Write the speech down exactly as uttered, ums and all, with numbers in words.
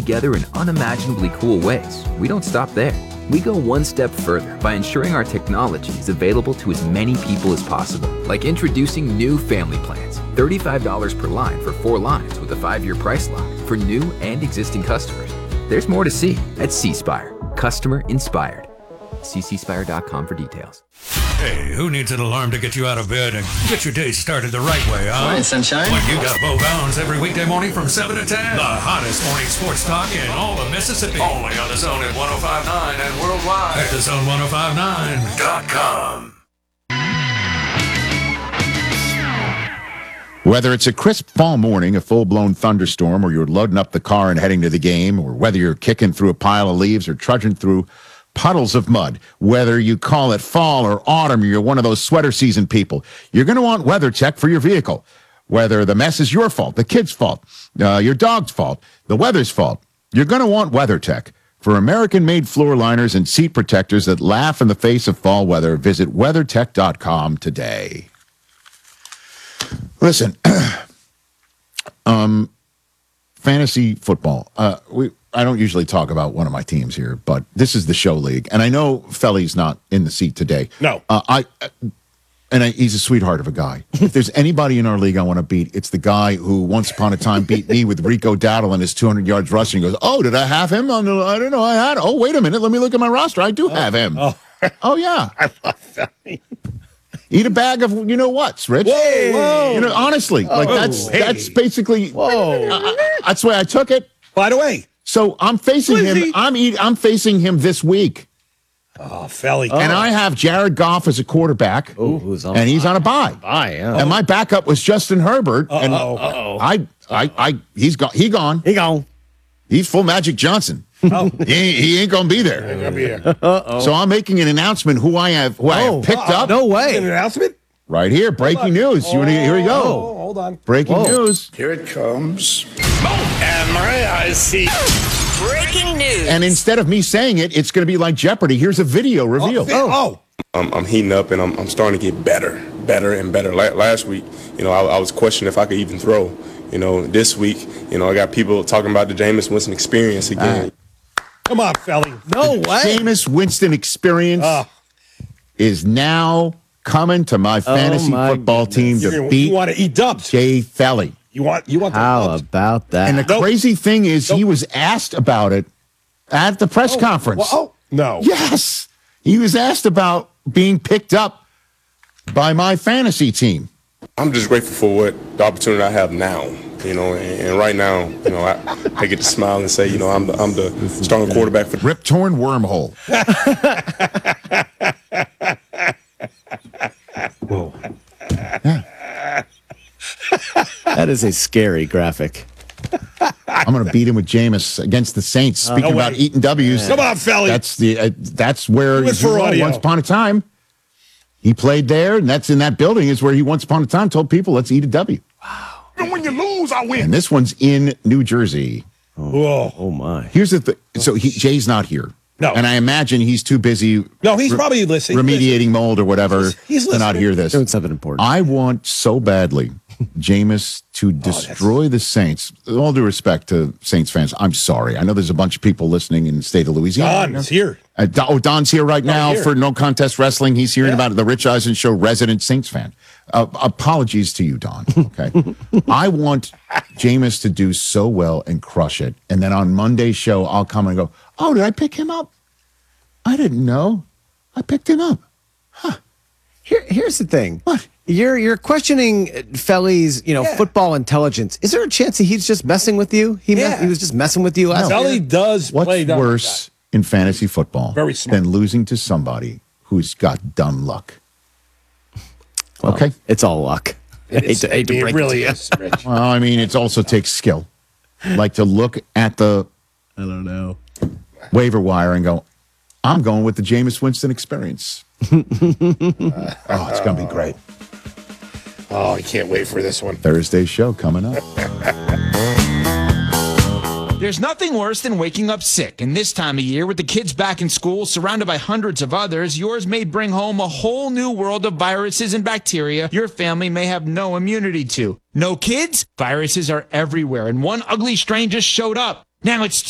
together in unimaginably cool ways, we don't stop there. We go one step further by ensuring our technology is available to as many people as possible, like introducing new family plans. thirty-five dollars per line for four lines with a five-year price lock for new and existing customers. There's more to see at C Spire. Customer inspired. see c spire dot com for details. Hey, who needs an alarm to get you out of bed and get your day started the right way, huh? Morning, sunshine. When you got Bo Bounds every weekday morning from seven to ten. The hottest morning sports talk in all of Mississippi. Only on the Zone at ten fifty-nine and worldwide at the zone ten fifty-nine dot com. Whether it's a crisp fall morning, a full-blown thunderstorm, or you're loading up the car and heading to the game, or whether you're kicking through a pile of leaves or trudging through puddles of mud, whether you call it fall or autumn, or you're one of those sweater season people, you're going to want WeatherTech for your vehicle. Whether the mess is your fault, the kid's fault, uh, your dog's fault, the weather's fault, you're going to want WeatherTech. For American-made floor liners and seat protectors that laugh in the face of fall weather, visit weathertech dot com today. Listen, um, fantasy football. Uh, we I don't usually talk about one of my teams here, but this is the show league, and I know Felly's not in the seat today. No, uh, I and I, he's a sweetheart of a guy. If there's anybody in our league I want to beat, it's the guy who once upon a time beat me with Rico Dowdle and his two hundred yards rushing. He goes, oh, did I have him on the? I don't know. I had. Oh, wait a minute. Let me look at my roster. I do have him. Oh, oh yeah. I love Felly. Eat a bag of you know what's, Rich. Whoa, whoa. You know, honestly, like oh, that's hey. that's basically. Whoa. Uh, that's the way I took it. By the way, so I'm facing Lizzie. him. I'm eat, I'm facing him this week. Oh, Felly. And I have Jared Goff as a quarterback. Ooh, who's on and he's on a bye. Bye, yeah. And my backup was Justin Herbert. Uh-oh. And Uh-oh. I, I, I, he's gone. He gone. He gone. He's full Magic Johnson. Oh. he, ain't, he ain't gonna be there. Ain't gonna be here. Uh-oh. So I'm making an announcement. Who I have, who I Oh, have picked uh-oh. up. No way. An announcement? Right here, breaking news. You wanna, here we go. Oh, hold on. Breaking Whoa. news. Here it comes. And my eyes see. Breaking news. And instead of me saying it, it's going to be like Jeopardy. Here's a video reveal. Oh. oh. I'm, I'm heating up and I'm, I'm starting to get better, better and better. La- last week, you know, I, I was questioning if I could even throw. You know, this week, you know, I got people talking about the Jameis Winston experience again. Uh, Come on, Felly. No way. Jameis Winston experience Oh. is now coming to my fantasy my football team You, to you beat want to eat dubs? Jay Felly. You want you want the How dubs? about that? And the Nope. crazy thing is, he Nope. was asked about it at the press conference. Well, oh no. Yes, he was asked about being picked up by my fantasy team. I'm just grateful for what the opportunity I have now. You know, and, and right now, you know, I, I get to smile and say, you know, I'm the I'm the starting quarterback for. Rip torn wormhole. Whoa. That is a scary graphic. I'm going to beat him with Jameis against the Saints. Speaking no about way. eating W's, Come on, Felly. that's the uh, that's where Do it he for was audio. once upon a time. He played there, and that's in that building is where he once upon a time told people, "Let's eat a W." And when you lose, I win. And this one's in New Jersey. Whoa. Oh, my. Here's the thing. So he, Jay's not here. No. And I imagine he's too busy. No, he's re- probably listening. remediating mold or whatever He's- he's to not listening. hear this. Doing something important. I want so badly Jameis Oh, to destroy the Saints. With all due respect to Saints fans, I'm sorry. I know there's a bunch of people listening in the state of Louisiana. Don is here. Uh, Don, oh, Don's here right now here. for No Contest Wrestling. He's hearing Yeah. about it. The Rich Eisen Show resident Saints fan. Uh, apologies to you, Don. Okay. I want Jameis to do so well and crush it. And then on Monday's show, I'll come and go, oh, did I pick him up? I didn't know. I picked him up. Here, here's the thing. What? You're you're questioning Felly's, you know, Yeah. football intelligence. Is there a chance that he's just messing with you? He Yeah. mess, he was just messing with you last Felly year? does What's play down like worse in fantasy football Very smart. than losing to somebody who's got dumb luck? Well, Okay. It's all luck. I that. hate to, hate to It break really it to is, Rich. Well, I mean, it also takes skill. Like to look at the you. I don't know. waiver wire and go, I'm going with the Jameis Winston experience. oh, it's going to be great. Oh, I can't wait for this one. Thursday's show coming up. There's nothing worse than waking up sick, and this time of year, with the kids back in school, surrounded by hundreds of others, yours may bring home a whole new world of viruses and bacteria your family may have no immunity to. No kids? Viruses are everywhere, and one ugly strain just showed up. Now it's